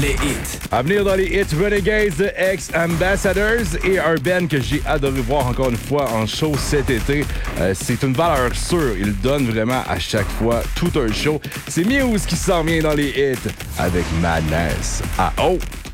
les hits. À venir dans les hits Renegades de Ex-Ambassadors et un band que j'ai adoré voir encore une fois en show cet été. C'est une valeur sûre. Il donne vraiment à chaque fois tout un show. C'est Muse qui s'en vient dans les hits avec Madness. Ah oh!